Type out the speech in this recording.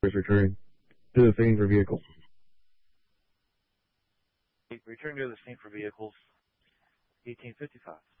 returning to the scene for vehicles. Return to the scene for vehicles. 1855.